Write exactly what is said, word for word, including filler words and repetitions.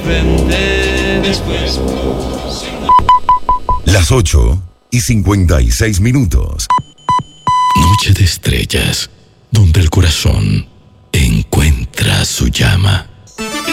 repente después. Las ocho y cincuenta y seis minutos. Noche de estrellas, donde el corazón encuentra su llama.